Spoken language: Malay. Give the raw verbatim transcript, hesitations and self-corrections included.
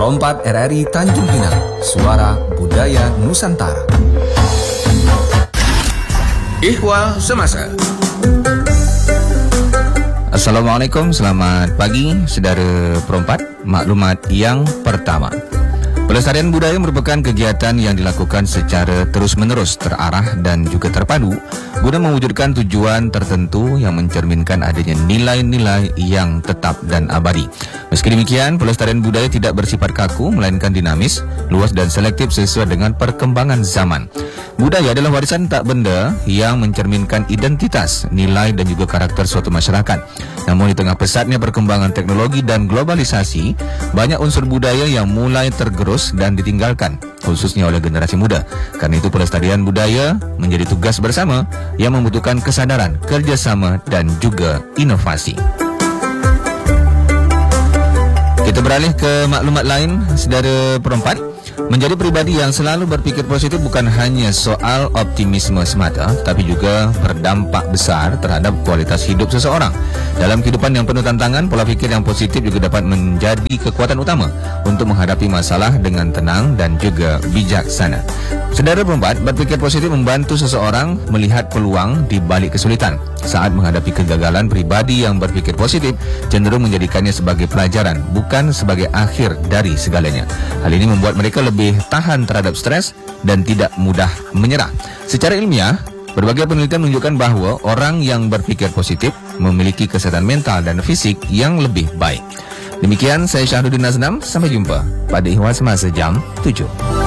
Seperempat R R I Tanjung Pinang, Suara Budaya Nusantara. Ihwal Semasa. Assalamualaikum, selamat pagi saudara perempat. Maklumat yang pertama, pelestarian budaya merupakan kegiatan yang dilakukan secara terus-menerus, terarah dan juga terpadu guna mewujudkan tujuan tertentu yang mencerminkan adanya nilai-nilai yang tetap dan abadi. Meski demikian, pelestarian budaya tidak bersifat kaku, melainkan dinamis, luas dan selektif sesuai dengan perkembangan zaman. Budaya adalah warisan tak benda yang mencerminkan identitas, nilai dan juga karakter suatu masyarakat. Namun di tengah pesatnya perkembangan teknologi dan globalisasi, banyak unsur budaya yang mulai tergerus dan ditinggalkan, khususnya oleh generasi muda. Karena itu pelestarian budaya menjadi tugas bersama yang membutuhkan kesadaran, kerjasama dan juga inovasi. Kita beralih ke maklumat lain, saudara perempat. Menjadi pribadi yang selalu berpikir positif bukan hanya soal optimisme semata, tapi juga berdampak besar terhadap kualitas hidup seseorang. Dalam kehidupan yang penuh tantangan, pola pikir yang positif juga dapat menjadi kekuatan utama untuk menghadapi masalah dengan tenang dan juga bijaksana. Saudara perempat, berpikir positif membantu seseorang melihat peluang di balik kesulitan. Saat menghadapi kegagalan, pribadi yang berpikir positif cenderung menjadikannya sebagai pelajaran, bukan sebagai akhir dari segalanya. Hal ini membuat mereka lebih tahan terhadap stres dan tidak mudah menyerah. Secara ilmiah, berbagai penelitian menunjukkan bahwa orang yang berpikir positif memiliki kesehatan mental dan fisik yang lebih baik. Demikian, saya Syahruddin Naznam. Sampai jumpa pada Ihwal Semasa jam tujuh.